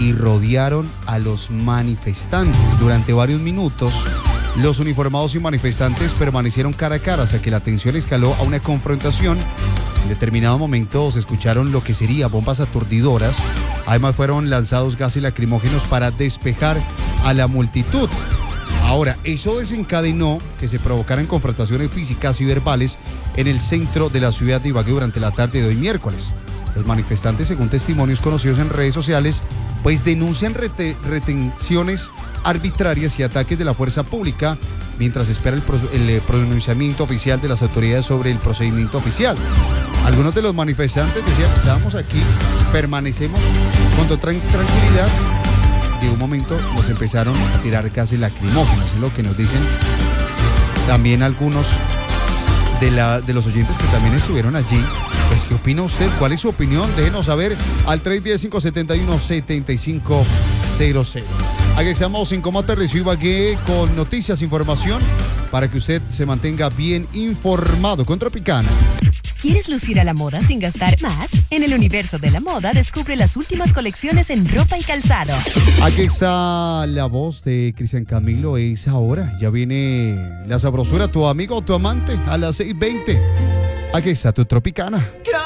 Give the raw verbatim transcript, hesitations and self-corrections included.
y rodearon a los manifestantes. Durante varios minutos, los uniformados y manifestantes permanecieron cara a cara hasta que la tensión escaló a una confrontación. En determinado momento se escucharon lo que sería bombas aturdidoras. Además fueron lanzados gases lacrimógenos para despejar a la multitud. Ahora, eso desencadenó que se provocaran confrontaciones físicas y verbales en el centro de la ciudad de Ibagué durante la tarde de hoy miércoles. Los manifestantes, según testimonios conocidos en redes sociales, pues denuncian rete- retenciones arbitrarias y ataques de la fuerza pública mientras espera el, pro- el pronunciamiento oficial de las autoridades sobre el procedimiento oficial. Algunos de los manifestantes decían: estábamos aquí, permanecemos con total tranquilidad. De un momento nos empezaron a tirar gases lacrimógenos, es lo que nos dicen también algunos de, la, de los oyentes que también estuvieron allí. Pues, ¿qué opina usted? ¿Cuál es su opinión? Déjenos saber al tres uno cero, cinco siete uno, siete cinco cero cero. Aquí estamos en Cómo Aterrizó Ibagué con noticias, información para que usted se mantenga bien informado con Tropicana. ¿Quieres lucir a la moda sin gastar más? En el universo de la moda descubre las últimas colecciones en ropa y calzado. Aquí está la voz de Cristian Camilo. Es ahora, ya viene la sabrosura, tu amigo o tu amante a las seis veinte. Aquí está tu Tropicana.